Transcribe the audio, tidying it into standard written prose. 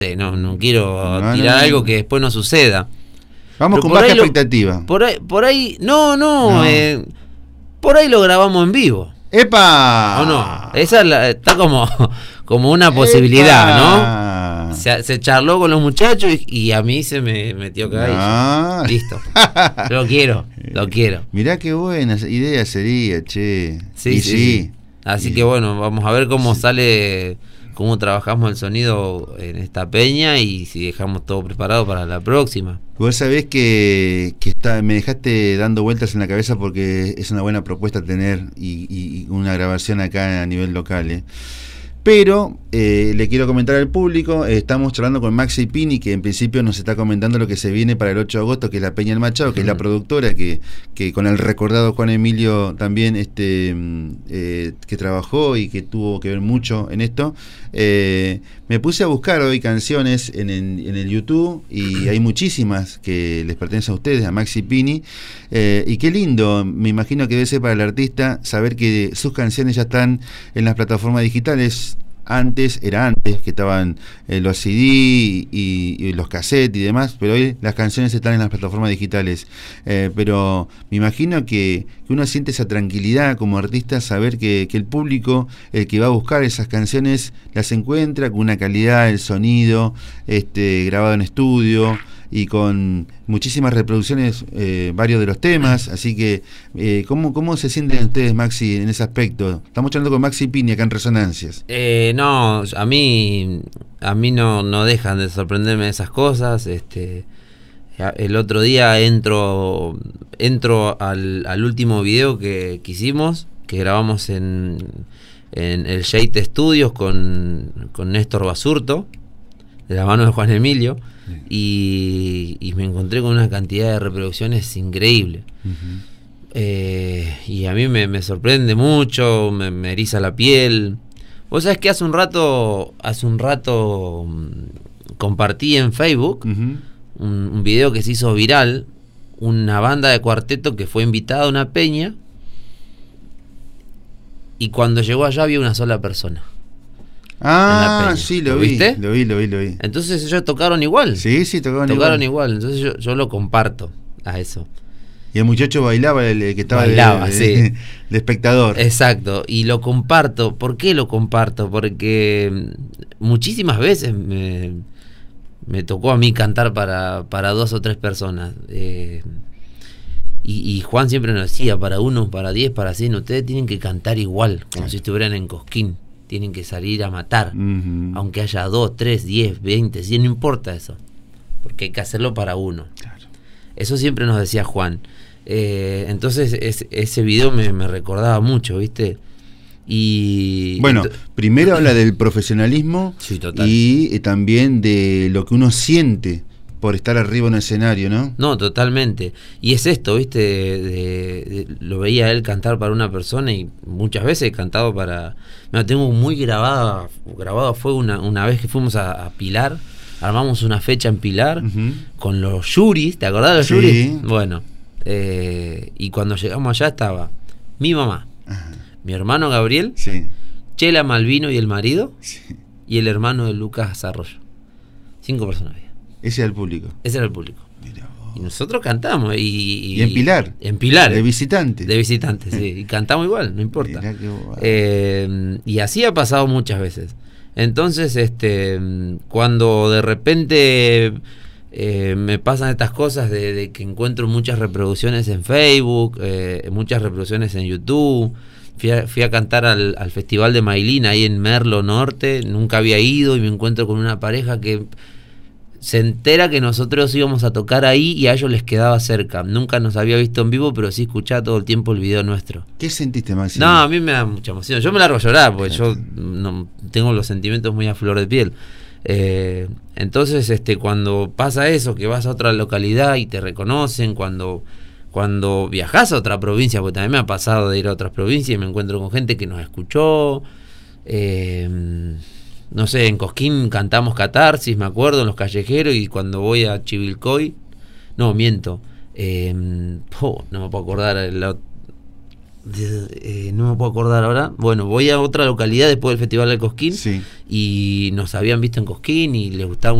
no quiero tirar algo que después no suceda. Vamos Pero con baja expectativa. Por ahí, no. Por ahí lo grabamos en vivo. ¡Epa! ¿O no? Esa está como una posibilidad, ¿no? Se charló con los muchachos y a mí se me metió cabello. Listo. Lo quiero. Mirá qué buena idea sería, che. Sí. Así que bueno, vamos a ver cómo sale, cómo trabajamos el sonido en esta peña y si dejamos todo preparado para la próxima. Vos sabés que me dejaste dando vueltas en la cabeza porque es una buena propuesta tener y una grabación acá a nivel local, Pero le quiero comentar al público, estamos charlando con Maxi Pini, que en principio nos está comentando lo que se viene para el 8 de agosto, que es la Peña del Machado, que es la productora que con el recordado Juan Emilio también que trabajó y que tuvo que ver mucho en esto. Me puse a buscar hoy canciones en el YouTube y hay muchísimas que les pertenecen a ustedes, a Maxi Pini, y qué lindo, me imagino que debe ser para el artista saber que sus canciones ya están en las plataformas digitales. Antes que estaban los CD y los cassettes y demás, pero hoy las canciones están en las plataformas digitales. Pero me imagino que uno siente esa tranquilidad como artista, saber que el público, el que va a buscar esas canciones, las encuentra con una calidad, el sonido grabado en estudio y con muchísimas reproducciones, varios de los temas. Así que ¿cómo se sienten ustedes, Maxi, en ese aspecto? Estamos hablando con Maxi Pini acá en Resonancias. No, a mí no dejan de sorprenderme esas cosas. El otro día entro al último video que hicimos, que grabamos en el Jade Studios con Néstor Basurto, de la mano de Juan Emilio. Y me encontré con una cantidad de reproducciones increíble. Y a mí me sorprende mucho, me eriza la piel. Vos sabés que hace un rato compartí en Facebook un video que se hizo viral, una banda de cuarteto que fue invitada a una peña y cuando llegó allá había una sola persona. Sí, lo vi. ¿Viste? Lo vi. Entonces ellos tocaron igual. Sí, tocaron igual. Entonces yo lo comparto a eso. Y el muchacho bailaba, el que estaba de espectador. Exacto, y lo comparto. ¿Por qué lo comparto? Porque muchísimas veces me tocó a mí cantar para 2 o 3 personas. Y Juan siempre nos decía, para 1, para 10, para 100, ustedes tienen que cantar igual, como si estuvieran en Cosquín. Tienen que salir a matar, aunque haya 2, 3, 10, 20, 100, no importa eso, porque hay que hacerlo para uno. Claro. Eso siempre nos decía Juan. Entonces ese video me recordaba mucho, ¿viste? Y bueno, primero habla del profesionalismo, sí, total. Y también de lo que uno siente por estar arriba en un escenario, ¿no? No, totalmente. Y es esto, ¿viste? Lo veía él cantar para una persona y muchas veces he cantado para... Me tengo muy grabado fue una vez que fuimos a Pilar, armamos una fecha en Pilar con los yuris, ¿te acordás de los yuris? Bueno, y cuando llegamos allá estaba mi mamá, mi hermano Gabriel, Chela Malvino y el marido, y el hermano de Lucas Arroyo. 5 personas había. Ese era el público. Mirá vos. Y nosotros cantamos. ¿Y en Pilar? En Pilar. De visitante. Sí. Y cantamos igual, no importa. Y así ha pasado muchas veces. Entonces, cuando de repente me pasan estas cosas de que encuentro muchas reproducciones en Facebook, muchas reproducciones en YouTube. Fui a cantar al Festival de Mailín ahí en Merlo Norte. Nunca había ido y me encuentro con una pareja que se entera que nosotros íbamos a tocar ahí y a ellos les quedaba cerca. Nunca nos había visto en vivo, pero sí escuchaba todo el tiempo el video nuestro. ¿Qué sentiste, Maxi? No, a mí me da mucha emoción. Yo me largo a llorar porque yo no tengo los sentimientos muy a flor de piel. Entonces, cuando pasa eso, que vas a otra localidad y te reconocen, cuando viajás a otra provincia, porque también me ha pasado de ir a otras provincias y me encuentro con gente que nos escuchó. No sé, en Cosquín cantamos Catarsis, me acuerdo, en Los Callejeros, y cuando voy a Chivilcoy, no, miento, no me puedo acordar, no me puedo acordar ahora. Bueno, voy a otra localidad después del Festival del Cosquín, sí. y nos habían visto en Cosquín y les gustaba